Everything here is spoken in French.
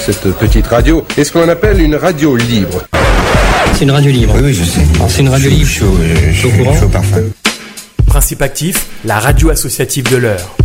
cette petite radio est ce qu'on appelle une radio libre. C'est une radio libre. Oui, je sais. C'est une radio libre. Je suis au parfum. Principe actif, la radio associative de l'Eure.